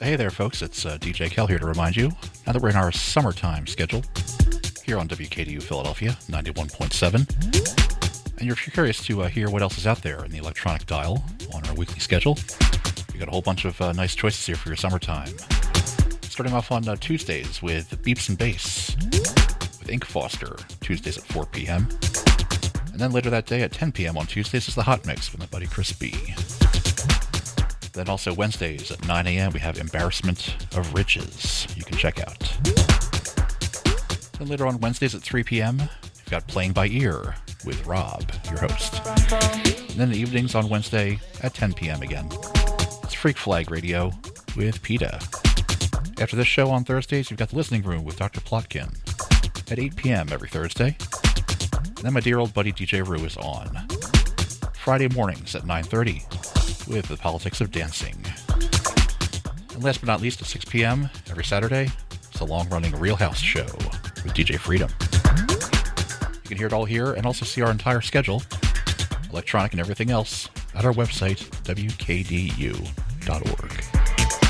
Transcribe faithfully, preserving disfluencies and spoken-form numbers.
Hey there, folks. It's uh, D J Kel here to remind you, now that we're in our summertime schedule, here on W K D U Philadelphia, ninety-one point seven. And if you're curious to uh, hear what else is out there in the electronic dial on our weekly schedule, we got a whole bunch of uh, nice choices here for your summertime. Starting off on uh, Tuesdays with Beeps and Bass with Ink Foster, Tuesdays at four p.m. And then later that day at ten p.m. on Tuesdays is the Hot Mix with my buddy Chris B. Then also Wednesdays at nine a.m. we have Embarrassment of Riches you can check out. Then later on Wednesdays at three p.m. we've got Playing by Ear with Rob, your host. And then the evenings on Wednesday at ten p.m. again, it's Freak Flag Radio with PETA. After this show on Thursdays, you've got The Listening Room with Doctor Plotkin at eight p.m. every Thursday. And then my dear old buddy D J Rue is on Friday mornings at nine thirty with The Politics of Dancing. And last but not least, at six p.m. every Saturday, it's a long-running Real House show with D J Freedom. You can hear it all here and also see our entire schedule, electronic and everything else, at our website, W K D U dot org.